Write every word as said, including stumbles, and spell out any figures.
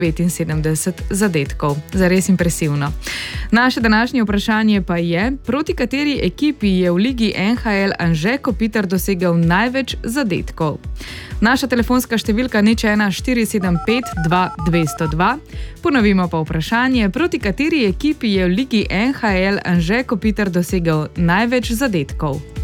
petinsedemdeset zadetkov. Zares impresivno. Naše današnje vprašanje pa je, proti kateri ekipi je v ligi N H L Anže Kopitar dosegel največ zadetkov. Naša telefonska številka nič ena štiri sedem pet dva dve nula dva. Ponovimo pa vprašanje, proti kateri ekipi je v ligi N H L Anže Kopitar dosegel največ zadetkov.